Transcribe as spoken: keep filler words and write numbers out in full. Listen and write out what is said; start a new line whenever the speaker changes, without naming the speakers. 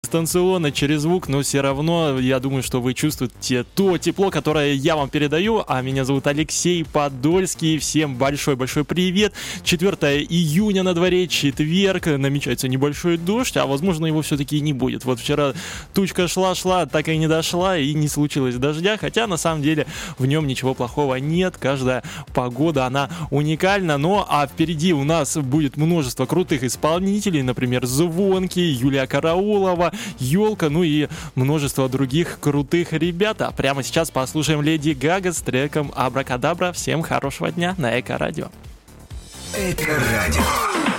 дистанционно через звук, но все равно я думаю, что вы чувствуете то тепло, которое я вам передаю. А меня зовут Алексей Подольский. Всем большой-большой привет. четвёртого июня на дворе, четверг. Намечается небольшой дождь, а возможно его все-таки и не будет. Вот вчера тучка шла-шла, так и не дошла, и не случилось дождя. Хотя на самом деле в нем ничего плохого нет. Каждая погода, она уникальна. Ну а впереди у нас будет множество крутых исполнителей. Например, Звонкий, Юлия Караулова, Ёлка, ну и множество других крутых ребят. А прямо сейчас послушаем Леди Гага с треком «Абракадабра». Всем хорошего дня на Эко Радио.
Эко Радио.